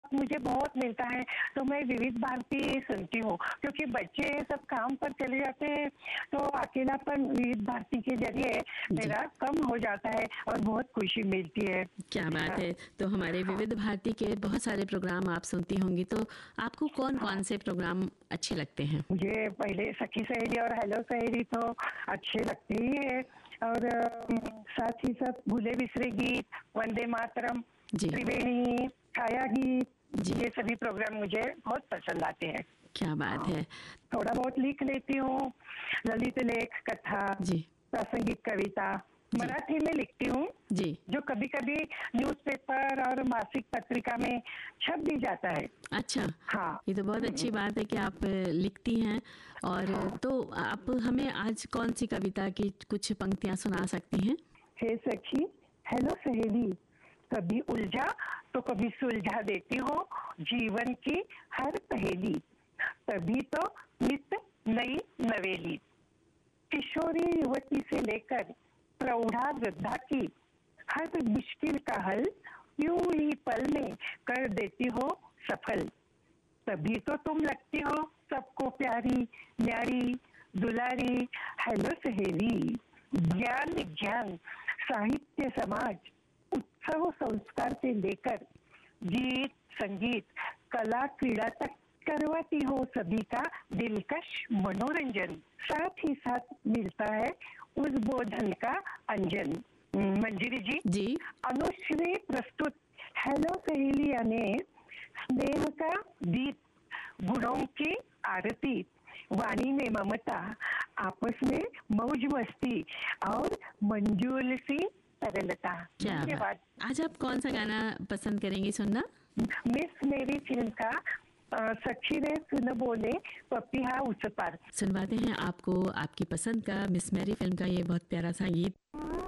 वक्त मुझे बहुत मिलता है तो मैं विविध भारती सुनती हूँ, क्योंकि बच्चे सब काम पर चले जाते हैं तो अकेलापन विविध भारती के जरिए जी। मेरा कम हो जाता है और बहुत खुशी मिलती है। क्या बात हाँ, है। तो हमारे विविध भारती के बहुत सारे प्रोग्राम आप सुनती होंगी, तो आपको कौन-कौन से प्रोग्राम अच्छे लगते हैं? मुझे पहले सखी सहेली और हेलो सहेली तो अच्छे लगते ही है, और साथ ही साथ भूले बिसरे गीत, वंदे मातरम, जी, त्रिवेणी, छाया गीत, जी। ये सभी प्रोग्राम मुझे बहुत पसंद आते हैं। क्या बात है। थोड़ा बहुत लिख लेती हूँ, ललित लेख, कथा, जी, प्रासंगिक कविता जी, मराठी में लिखती हूँ, जी। जो कभी-कभी न्यूज़पेपर और मासिक पत्रिका में छप भी जाता है। अच्छा, हाँ। ये तो बहुत अच्छी बात है कि आप लिखती हैं। और हाँ। तो आप हमें आज कौन-सी कविता की कुछ पंक्तियाँ सुना सकती हैं? हे सखी, हेलो सहेली, कभी उलझा तो कभी सुलझा देती हो जीवन की हर पहेली, तभी तो नित नई नवेली, किशोरी युवती से लेकर प्रौढ़ा वृद्धा की हर मुश्किल का हल यूं ही पल में कर देती हो सफल, तभी तो तुम लगती हो सबको प्यारी, न्यारी, दुलारी। हेलो सहेली, ज्ञान विज्ञान, साहित्य, समाज, उत्सव संस्कार से लेकर गीत संगीत, कला क्रीड़ा तक करवाती हो सभी का दिलकश मनोरंजन, साथ ही साथ मिलता है उद्बोधन का अंजन। मंजिरी जी, जी। अनुश्री प्रस्तुत हेलो सहेली यानी स्नेह का दीप, गुणों की आरती, वाणी में ममता, आपस में मौज मस्ती और मंजूल सी सरलता। क्या बात। धन्यवाद। आज आप कौन-सा गाना पसंद करेंगी सुनना? मिस मेरी फिल्म का सखी रे सुन बोले पपिहा उस पार। सुनवाते हैं आपको आपकी पसंद का मिस मैरी फ़िल्म का ये बहुत प्यारा सा गीत।